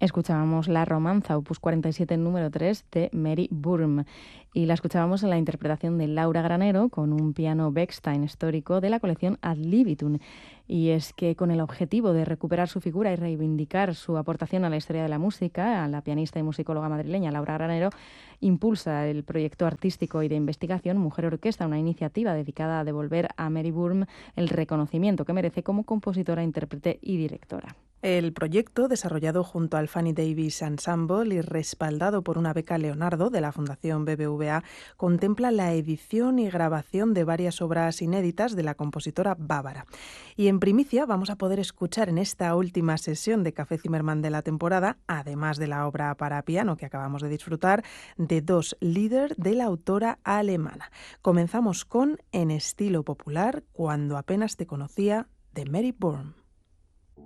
Escuchábamos La Romanza, opus 47, número 3, de Mary Bourne. Y la escuchábamos en la interpretación de Laura Granero con un piano Bechstein histórico de la colección Ad Libitum. Y es que con el objetivo de recuperar su figura y reivindicar su aportación a la historia de la música, a la pianista y musicóloga madrileña Laura Granero impulsa el proyecto artístico y de investigación Mujer Orquesta, una iniciativa dedicada a devolver a Mary Bourne el reconocimiento que merece como compositora, intérprete y directora. El proyecto, desarrollado junto al Fanny Davis Ensemble y respaldado por una beca Leonardo de la Fundación BBVA, contempla la edición y grabación de varias obras inéditas de la compositora bávara. Y en primicia vamos a poder escuchar en esta última sesión de Café Zimmermann de la temporada, además de la obra para piano que acabamos de disfrutar, de dos Lieder de la autora alemana. Comenzamos con En estilo popular, Cuando apenas te conocía, de Mary Bourne.